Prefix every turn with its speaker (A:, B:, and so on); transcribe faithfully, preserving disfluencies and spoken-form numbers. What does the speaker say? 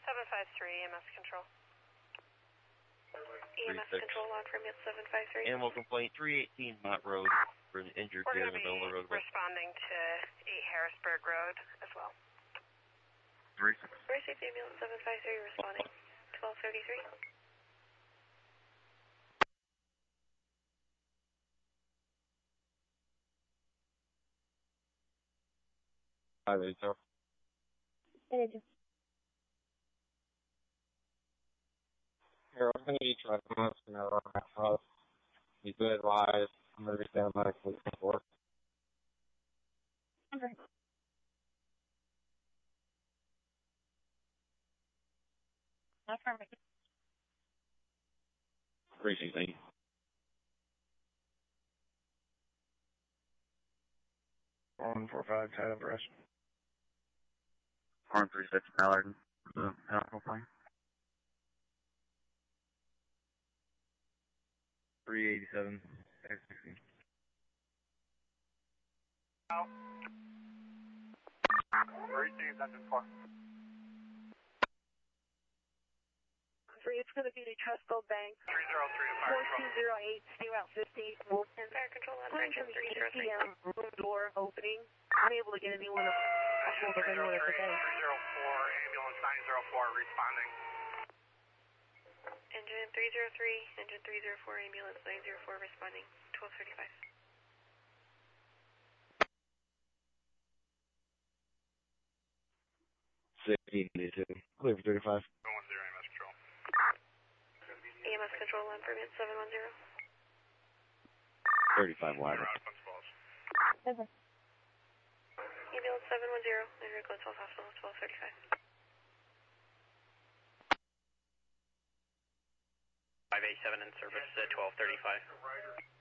A: seven five three, E M S control. E M S control on permit seven five three.
B: Animal complaint, three eighteen Mott Road for an injured
A: We're
B: deer
A: going
B: in
A: to
B: the middle of the
A: be
B: roadway.
A: responding to eight Harrisburg Road as well.
B: Three six.
A: Receive ambulance seven five three responding. twelve thirty-three.
B: Five eight zero.
C: Hey, Agent.
D: Here, I'm going to be driving most of my house. He's been advised. I'm going to be down medically before.
C: Okay. That's perfect.
B: Appreciate thank you.
D: One four five, title brush.
B: Horn three six Ballard. The medical plane. Three eighty seven. X sixteen.
D: Receive engine four.
C: Three, it's going to be the Trustco Bank.
D: Three zero three to fire
C: four two zero eight, stay route fifty.
A: And fire control on engine three zero three.
C: Room door opening. I'm able to get anyone, a hold of anyone at the bank.
D: three zero four, ambulance nine zero four responding.
A: Engine three zero three, engine three zero four, ambulance nine zero four responding. twelve thirty-five.
B: Sixteen eighty two. Clear for thirty five.
D: one zero, E M S control.
A: E M S control on permit seven one zero.
B: Thirty five wide.
C: Okay.
A: Ambulance seven one zero, Henry Glenville Hospital, twelve thirty-five.
E: five eight seven in service at twelve thirty-five.